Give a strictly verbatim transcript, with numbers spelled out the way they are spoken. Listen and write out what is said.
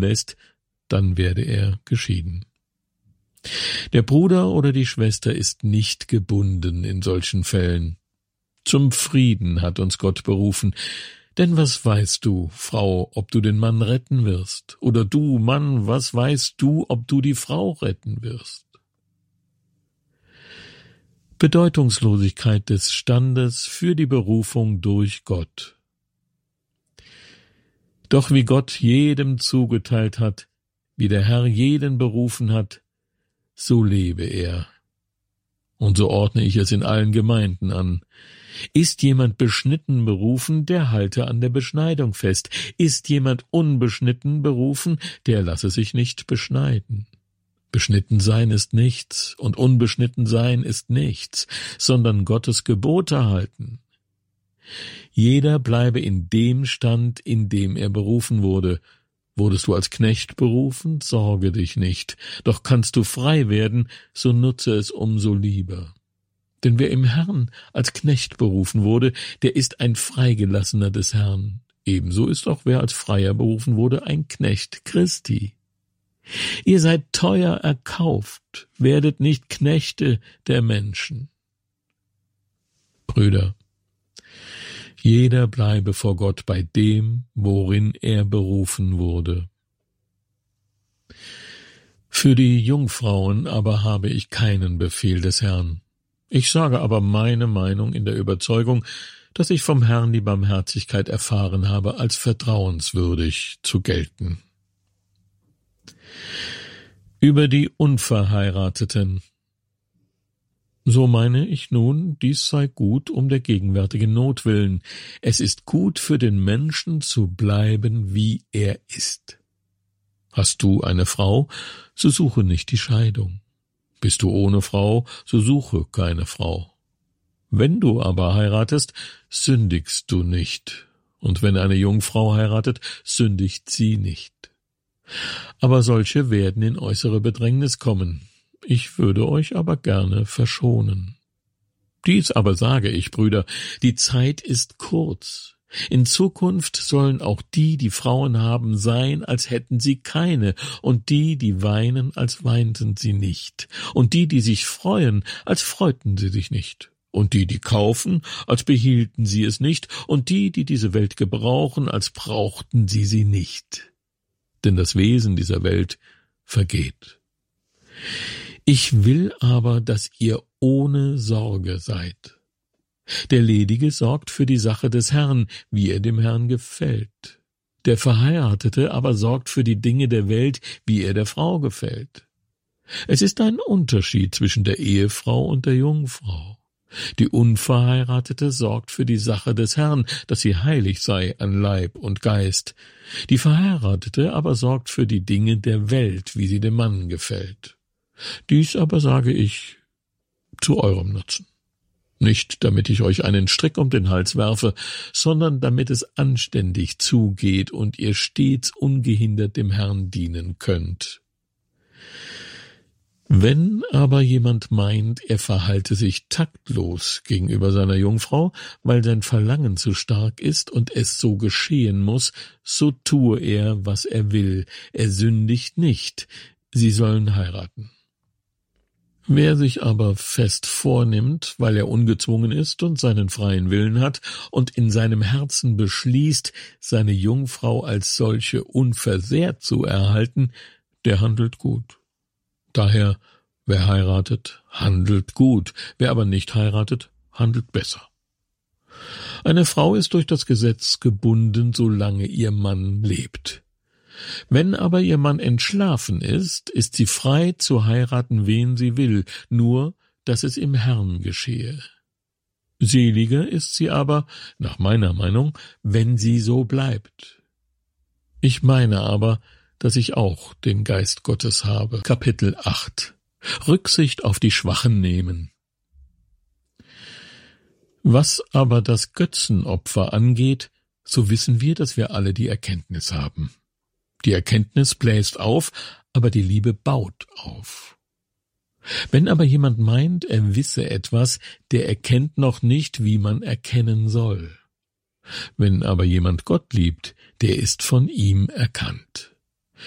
lässt, dann werde er geschieden. Der Bruder oder die Schwester ist nicht gebunden in solchen Fällen. Zum Frieden hat uns Gott berufen, denn was weißt du, Frau, ob du den Mann retten wirst? Oder du, Mann, was weißt du, ob du die Frau retten wirst? Bedeutungslosigkeit des Standes für die Berufung durch Gott. Doch wie Gott jedem zugeteilt hat, wie der Herr jeden berufen hat, so lebe er. Und so ordne ich es in allen Gemeinden an. Ist jemand beschnitten berufen, der halte an der Beschneidung fest. Ist jemand unbeschnitten berufen, der lasse sich nicht beschneiden. Beschnitten sein ist nichts und unbeschnitten sein ist nichts, sondern Gottes Gebote halten. Jeder bleibe in dem Stand, in dem er berufen wurde. Wurdest du als Knecht berufen, sorge dich nicht, doch kannst du frei werden, so nutze es umso lieber. Denn wer im Herrn als Knecht berufen wurde, der ist ein Freigelassener des Herrn. Ebenso ist auch wer als Freier berufen wurde, ein Knecht Christi. Ihr seid teuer erkauft, werdet nicht Knechte der Menschen. Brüder, jeder bleibe vor Gott bei dem, worin er berufen wurde. Für die Jungfrauen aber habe ich keinen Befehl des Herrn. Ich sage aber meine Meinung in der Überzeugung, dass ich vom Herrn die Barmherzigkeit erfahren habe, als vertrauenswürdig zu gelten. Über die Unverheirateten. So meine ich nun, dies sei gut um der gegenwärtigen Not willen. Es ist gut für den Menschen zu bleiben, wie er ist. Hast du eine Frau, so suche nicht die Scheidung. Bist du ohne Frau, so suche keine Frau. Wenn du aber heiratest, sündigst du nicht. Und wenn eine Jungfrau heiratet, sündigt sie nicht. Aber solche werden in äußere Bedrängnis kommen. Ich würde euch aber gerne verschonen. Dies aber sage ich, Brüder, die Zeit ist kurz. In Zukunft sollen auch die, die Frauen haben, sein, als hätten sie keine, und die, die weinen, als weinten sie nicht, und die, die sich freuen, als freuten sie sich nicht, und die, die kaufen, als behielten sie es nicht, und die, die diese Welt gebrauchen, als brauchten sie sie nicht. Denn das Wesen dieser Welt vergeht. Ich will aber, dass ihr ohne Sorge seid. Der Ledige sorgt für die Sache des Herrn, wie er dem Herrn gefällt. Der Verheiratete aber sorgt für die Dinge der Welt, wie er der Frau gefällt. Es ist ein Unterschied zwischen der Ehefrau und der Jungfrau. Die Unverheiratete sorgt für die Sache des Herrn, dass sie heilig sei an Leib und Geist. Die Verheiratete aber sorgt für die Dinge der Welt, wie sie dem Mann gefällt. Dies aber sage ich zu eurem Nutzen. Nicht, damit ich euch einen Strick um den Hals werfe, sondern damit es anständig zugeht und ihr stets ungehindert dem Herrn dienen könnt. Wenn aber jemand meint, er verhalte sich taktlos gegenüber seiner Jungfrau, weil sein Verlangen zu stark ist und es so geschehen muss, so tue er, was er will, er sündigt nicht, sie sollen heiraten. Wer sich aber fest vornimmt, weil er ungezwungen ist und seinen freien Willen hat und in seinem Herzen beschließt, seine Jungfrau als solche unversehrt zu erhalten, der handelt gut. Daher, wer heiratet, handelt gut, wer aber nicht heiratet, handelt besser. Eine Frau ist durch das Gesetz gebunden, solange ihr Mann lebt. Wenn aber ihr Mann entschlafen ist, ist sie frei zu heiraten, wen sie will, nur dass es im Herrn geschehe. Seliger ist sie aber, nach meiner Meinung, wenn sie so bleibt. Ich meine aber, dass ich auch den Geist Gottes habe. Kapitel acht. Rücksicht auf die Schwachen nehmen. Was aber das Götzenopfer angeht, so wissen wir, dass wir alle die Erkenntnis haben. Die Erkenntnis bläst auf, aber die Liebe baut auf. Wenn aber jemand meint, er wisse etwas, der erkennt noch nicht, wie man erkennen soll. Wenn aber jemand Gott liebt, der ist von ihm erkannt.